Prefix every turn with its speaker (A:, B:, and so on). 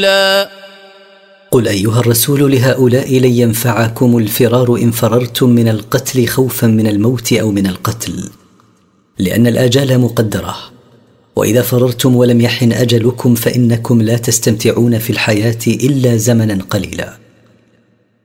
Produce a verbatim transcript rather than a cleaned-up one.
A: قل أيها الرسول لهؤلاء لن ينفعكم الفرار إن فررتم من القتل خوفا من الموت أو من القتل، لأن الآجال مقدرة، وإذا فررتم ولم يحن أجلكم فإنكم لا تستمتعون في الحياة إلا زمنا قليلا.